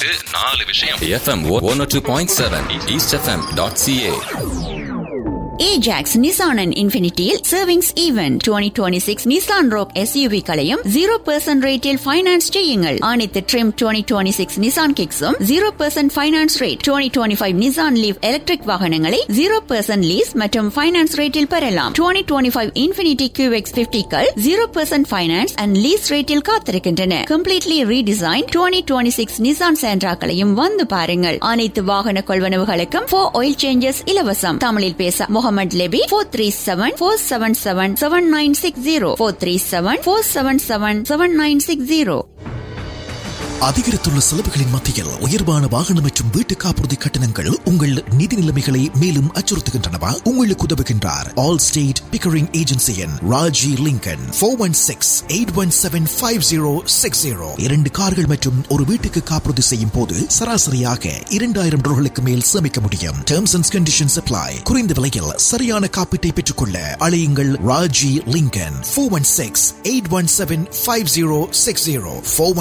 4 விஷயம். FM 102.7 eastfm.ca. Ajax Nissan and Infinityil Savings Event 2026 Nissan Rogue SUV களையும் 0% ரேட்டில் finance செய்யுங்கள். அனைத்து trim 2026 Nissan Kicks-உம் 0% finance rate. 2025 Nissan Leaf electric வாகனங்களை 0% lease மற்றும் ஃபைனான்ஸ் ரேட்டில் பெறலாம். 2025 Infiniti QX50கள் 0% ஃபைனான்ஸ் அண்ட் லீஸ் ரேட்டில் காத்திருக்கின்றன. Completely redesigned 2026 Nissan Sentra-களையும் வந்து பாருங்கள். அனைத்து வாகன கொள்வனவுகளுக்கும் 4 oil changes இலவசம். தமிழில் பேச முகமது லெபி 437-477-7960 437-477-7960. அதிகரித்துள்ள செலவுகளின் மத்தியில் உயர்வான வாகனம் மற்றும் வீட்டு காப்புறுதி கட்டணங்கள் உங்கள் நிதி நிலைமைகளை மேலும் அச்சுறுத்துகின்றனவா? உங்களுக்கு உதவுகின்றார் all state Pickering ஏஜென்சியின் Raji Lincoln. 416-817-5060. 2 கார்கள் மற்றும் ஒரு வீட்டுக்கு காப்புறுதி செய்யும் போது சராசரியாக $2,000 மேல் சேமிக்க முடியும். Terms and conditions apply. குறைந்த விலையில் சரியான காப்பீட்டை பெற்றுக்கொள்ள அழையுங்கள் Raji Lincoln. 416-817-5060.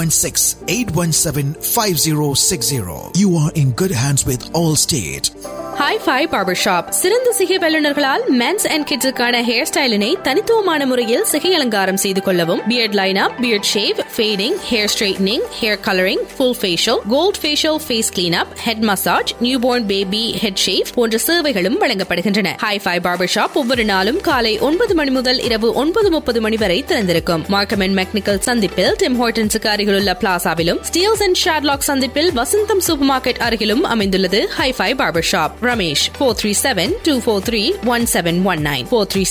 416-817-5060. You are in good hands with Allstate. Hi-Fi Barbershop. சிறந்த சிகை வல்லுநர்களால் மென்ஸ் அண்ட் கிட்ஸுக்கான ஹேர் ஸ்டைலினை தனித்துவமான முறையில் சிகை அலங்காரம் செய்து கொள்ளவும், beard lineup, beard shave, fading, hair straightening, hair colouring, full facial, gold facial, face cleanup, head massage, newborn baby head shave போன்ற சேவைகளும் வழங்கப்படுகின்றன. Hi-Fi Barbershop ஒவ்வொரு நாளும் காலை 9 மணி முதல் இரவு 9:30 மணி வரை திறந்திருக்கும். மார்க்கம் அண்ட் மெக்னிக்கல் சந்திப்பில் டிம் ஹார்டன்ஸுக்கு அருகிலுள்ள பிளாசாவிலும், ஸ்டீல்ஸ் அண்ட் ஷாட்லாக் சந்திப்பில் வசந்தம் சூப்பர் மார்க்கெட் அருகிலும் அமைந்துள்ளது Hi-Fi Barbershop. Ramesh 437-243-1719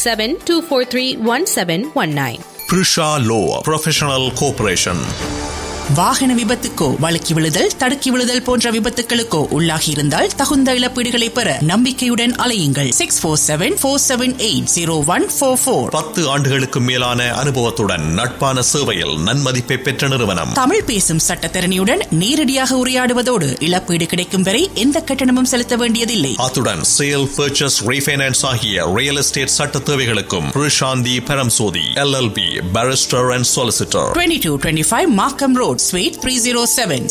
437-243-1719. Prisha Law Professional Corporation. வாகன விபத்துக்கோ, வழுக்கி விழுதல், தடுக்கி விழுதல் போன்ற விபத்துகளுக்கோ உள்ளாகி இருந்தால் தகுந்த இழப்பீடுகளை பெற நம்பிக்கையுடன் அலையுங்கள். 647-478-0144. 10 ஆண்டுகளுக்கு மேலான அனுபவத்துடன் நட்பான சேவையில் நன்மதிப்பை பெற்ற நிறுவனம். தமிழ் பேசும் சட்டத்தரணியுடன் நேரடியாக உரையாடுவதோடு இழப்பீடு கிடைக்கும் வரை எந்த கட்டணமும் செலுத்த வேண்டியதில்லை. அத்துடன் சேல், பர்ச்சேஸ், ரீஃபைனான்ஸ் ஆகிய ரியல் எஸ்டேட் சட்ட தேவைகளுக்கும் Prasanthi Paramsothy LLB Barrister and Solicitor. 2225 Markham Road, Suite 307,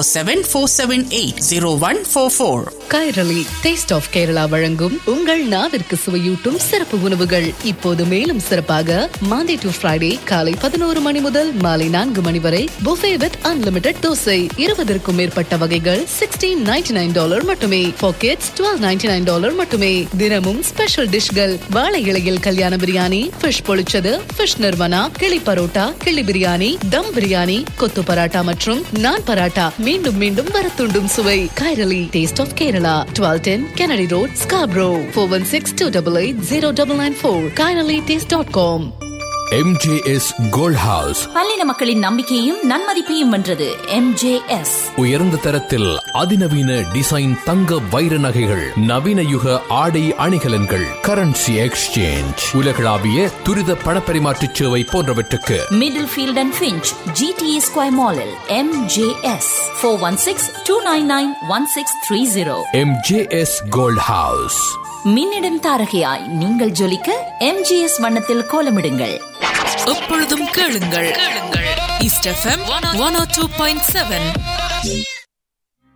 647-478-0144. Kairali taste of Kerala வழங்கும் உங்கள் நாவிற்கு சுவையூட்டும் சிறப்பு உணவுகள் இப்போது மேலும் சிறப்பாக மாண்டே டு ஃப்ரைடே காலை 11 மணி முதல் மாலை 4 மணி வரை புஃபே வித் அன்லிமிடெட் தோசை. 20க்கும் மேற்பட்ட வகைகள் $16.99 மட்டுமே. For kids $12.99 மட்டுமே. தினமும் ஸ்பெஷல் டிஷ்கள். வாழை இலையில் கல்யாண பிரியாணி, ஃபிஷ் பொழிச்சது, ஃபிஷ் நிர்வனா, கிளி பரோட்டா, கிளி பிரியாணி, தம் பிரியாணி, கொத்து பராட்டா மற்றும் நான் பராட்டா. மீண்டும் மீண்டும் வரத்துண்டும் சுவை. Kairali taste of Kerala, 1210 Kennedy Road, Scarborough. 416-288-0994. KairaliTaste.com. MJS Gold House. பல்லின மக்களின் நம்பிக்கையும் நன்மதிப்பையும் வென்றது MJS. உயர்ந்த தரத்தில் அதிநவீன டிசைன் தங்க வைர நகைகள், நவீன யுக ஆடை அணிகலன்கள், கரன்சி எக்ஸ்சேஞ்ச், உலகளாவிய துரித பணப்பரிமாற்ற சேவை போன்றவற்றுக்கு middle field and Finch GTA Square Mall-இல் MJS 416-299-1630. MJS Gold House. மின்னிடம் தாரகையாய் நீங்கள் ஜொலிக்க MJS வண்ணத்தில் கோலமிடுங்கள். எப்பொழுதும் கேளுங்கள். East FM 102.7.